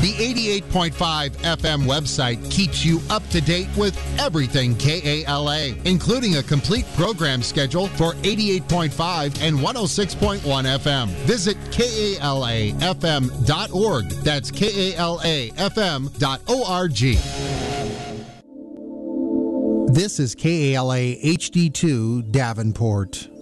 The 88.5 FM website keeps you up to date with everything KALA, including a complete program schedule for 88.5 and 106.1 FM. Visit KALAFM.org. That's KALAFM.org. This is KALA HD2 Davenport.